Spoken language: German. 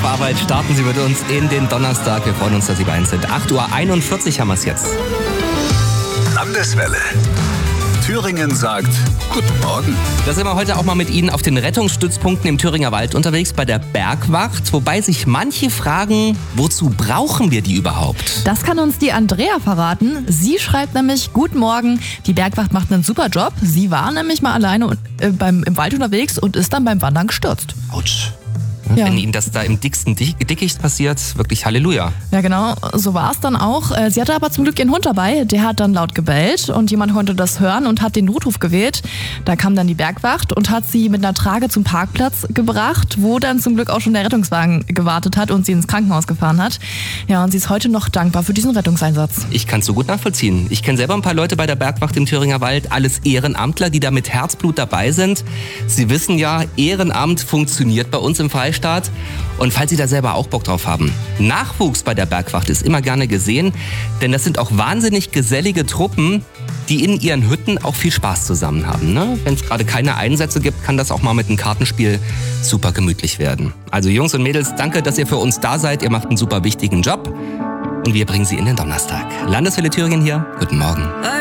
Arbeit. Starten Sie mit uns in den Donnerstag. Wir freuen uns, dass Sie bei uns sind. 8:41 Uhr haben wir es jetzt. Landeswelle. Thüringen sagt Guten Morgen. Da sind wir heute auch mal mit Ihnen auf den Rettungsstützpunkten im Thüringer Wald unterwegs bei der Bergwacht. Wobei sich manche fragen, wozu brauchen wir die überhaupt? Das kann uns die Andrea verraten. Sie schreibt nämlich, guten Morgen, die Bergwacht macht einen super Job. Sie war nämlich mal alleine im Wald unterwegs und ist dann beim Wandern gestürzt. Autsch. Ja. Wenn Ihnen das da im dicksten Dickicht passiert, wirklich Halleluja. Ja genau, so war es dann auch. Sie hatte aber zum Glück ihren Hund dabei, der hat dann laut gebellt und jemand konnte das hören und hat den Notruf gewählt. Da kam dann die Bergwacht und hat sie mit einer Trage zum Parkplatz gebracht, wo dann zum Glück auch schon der Rettungswagen gewartet hat und sie ins Krankenhaus gefahren hat. Ja, und sie ist heute noch dankbar für diesen Rettungseinsatz. Ich kann es so gut nachvollziehen. Ich kenne selber ein paar Leute bei der Bergwacht im Thüringer Wald, alles Ehrenamtler, die da mit Herzblut dabei sind. Sie wissen ja, Ehrenamt funktioniert bei uns im Freistaat. Und falls Sie da selber auch Bock drauf haben, Nachwuchs bei der Bergwacht ist immer gerne gesehen, denn das sind auch wahnsinnig gesellige Truppen, die in ihren Hütten auch viel Spaß zusammen haben. Ne? Wenn es gerade keine Einsätze gibt, kann das auch mal mit einem Kartenspiel super gemütlich werden. Also Jungs und Mädels, danke, dass ihr für uns da seid. Ihr macht einen super wichtigen Job und wir bringen Sie in den Donnerstag. Landeswelle Thüringen hier, guten Morgen.